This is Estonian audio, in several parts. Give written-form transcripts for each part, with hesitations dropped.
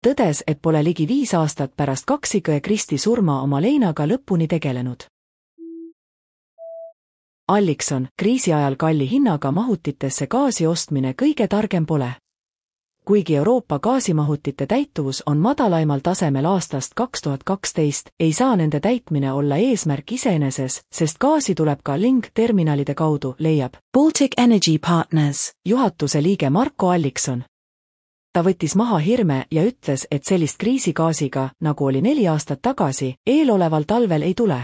tõdes, et pole ligi 5 aastat pärast kaksikõe Kristi surma oma leinaga lõpuni tegelenud. Allikson, kriisi ajal kalli hinnaga mahutitesse gaasi ostmine kõige targem pole. Kuigi Euroopa gaasimahutite täituvus on madalaimal tasemel aastast 2012, ei saa nende täitmine olla eesmärk iseeneses, sest gaasi tuleb ka link-terminalide kaudu, leiab Baltic Energy Partners juhatuse liige Marko Allikson. Ta võttis maha hirme ja ütles, et sellist kriisigaasiga, nagu oli 4 aastat tagasi, eeloleval talvel ei tule.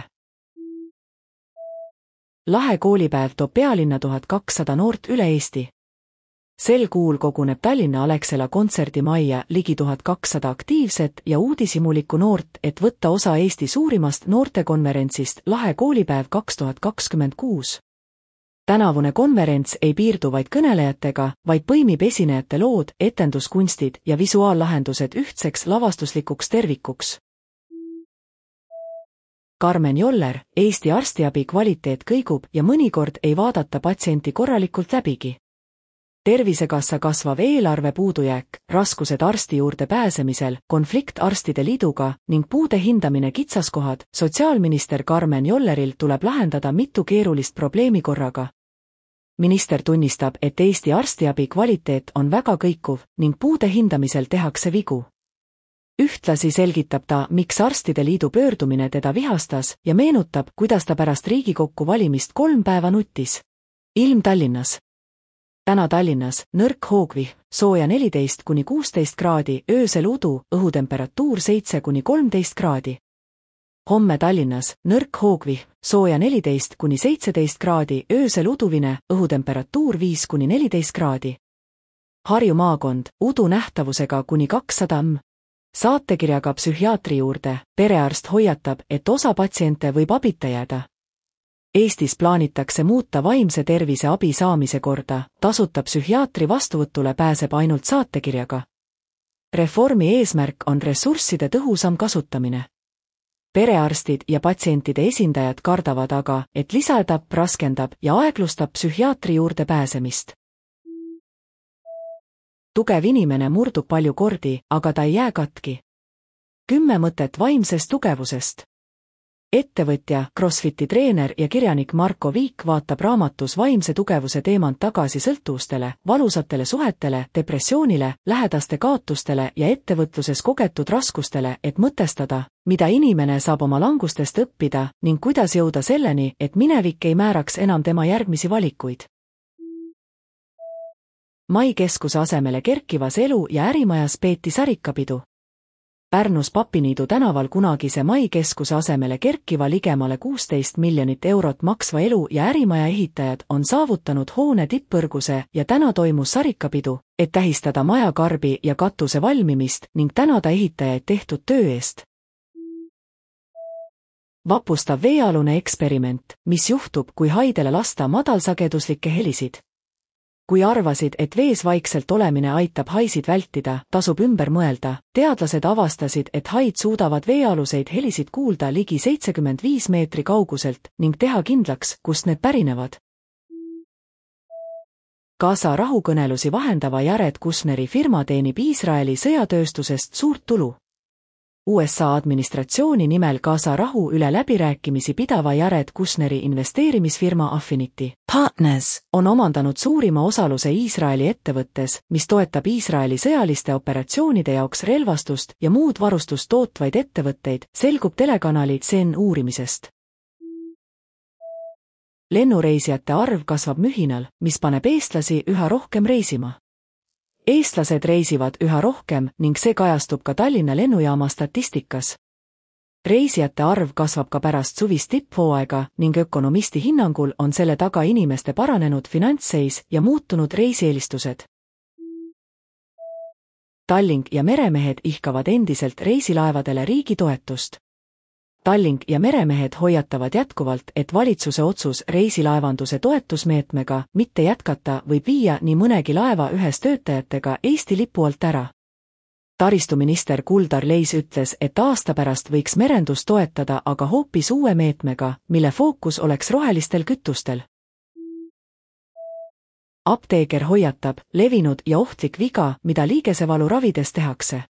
Lahe koolipäev toob pealinna 1200 noort üle Eesti. Sel kuul koguneb Tallinna Alexela kontserdimajja ligi 1200 aktiivset ja uudishimulikku noort, et võtta osa Eesti suurimast noortekonverentsist Lahe koolipäev 2026. Tänavune konverents ei piirdu vaid kõnelejatega, vaid põimib esinejate lood, etenduskunstid ja visuaallahendused ühtseks lavastuslikuks tervikuks. Karmen Joller, Eesti arstiabi kvaliteet kõigub ja mõnikord ei vaadata patsienti korralikult läbigi. Tervisekassa kasvav eelarve puudujääk, raskused arsti juurde pääsemisel, konflikt arstide liiduga ning puude hindamine kitsaskohad, sotsiaalminister Karmen Jolleril tuleb lahendada mitu keerulist probleemi korraga. Minister tunnistab, et Eesti arstiabi kvaliteet on väga kõikuv ning puude hindamisel tehakse vigu. Ühtlasi selgitab ta, miks arstide liidu pöördumine teda vihastas ja meenutab, kuidas ta pärast Riigikokku valimist 3 päeva nuttis. Ilm Tallinnas. Täna Tallinnas, nõrk hoogvihm, sooja 14–16 kraadi, öösel udu, õhutemperatuur 7–13 kraadi. Homme Tallinnas, nõrk hoogvihm, sooja 14–17 kraadi, öösel uduvine, õhutemperatuur 5–14 kraadi. Harju maakond, udu nähtavusega kuni 200 m. Saatekirjaga psühhiaatri juurde, perearst hoiatab, et osa patsiente võib abita jääda. Eestis plaanitakse muuta vaimse tervise abi saamise korda, tasuta psühhiaatri vastuvõtule pääseb ainult saatekirjaga. Reformi eesmärk on ressursside tõhusam kasutamine. Perearstid ja patsientide esindajad kardavad aga, et lisaetapp raskendab ja aeglustab psühhiaatri juurde pääsemist. Tugev inimene murdub palju kordi, aga ta ei jää katki. 10 mõtet vaimsest tugevusest. Ettevõtja, CrossFiti treener ja kirjanik Marko Viik vaatab raamatus vaimse tugevuse teemant tagasi sõltuvustele, valusatele suhetele, depressioonile, lähedaste kaotustele ja ettevõtluses kogetud raskustele, et mõtestada, mida inimene saab oma langustest õppida ning kuidas jõuda selleni, et minevik ei määraks enam tema järgmisi valikuid. Mai keskuse asemele kerkivas elu- ja ärimajas peeti sarikapidu. Pärnus Papiniidu tänaval kunagise Mai keskuse asemele kerkiva ligemale 16 miljonit eurot maksva elu- ja ärimaja ehitajad on saavutanud hoone tippõrguse ja täna toimus sarikapidu, et tähistada maja karbi ja katuse valmimist ning tänada ehitajaid tehtud töö eest. Vapustav veealune eksperiment, mis juhtub, kui haidele lasta madalsageduslikke helisid. Kui arvasid, et vees vaikselt olemine aitab haisid vältida, tasub ümber mõelda. Teadlased avastasid, et haid suudavad veealuseid helisid kuulda ligi 75 meetri kauguselt ning teha kindlaks, kust need pärinevad. Gaza rahukõnelusi vahendava Jared Kushneri firma teenib Iisraeli sõjatööstusest suurt tulu. USA administratsiooni nimel Gaza rahu üle läbirääkimisi pidava Jared Kushneri investeerimisfirma Affinity Partners on omandanud suurima osaluse Iisraeli ettevõttes, mis toetab Iisraeli sõjaliste operatsioonide jaoks relvastust ja muud varustust tootvaid ettevõtteid, selgub telekanali CN uurimisest. Lennureisijate arv kasvab mühinal, mis paneb eestlasi üha rohkem reisima. Eestlased reisivad üha rohkem ning see kajastub ka Tallinna lennujaama statistikas. Reisijate arv kasvab ka pärast suvist tipphooaega ning ökonomisti hinnangul on selle taga inimeste paranenud finantsseis ja muutunud reisieelistused. Tallink ja meremehed ihkavad endiselt reisilaevadele riigi toetust. Tallink ja meremehed hoiatavad jätkuvalt, et valitsuse otsus reisilaevanduse toetusmeetmega mitte jätkata võib viia nii mõnegi laeva ühes töötajatega Eesti lipu alt ära. Taristuminister Kuldar Leis ütles, et aasta pärast võiks merendus toetada aga hoopis uue meetmega, mille fookus oleks rohelistel kütustel. Apteeker hoiatab, levinud ja ohtlik viga, mida liigesevalu ravides tehakse.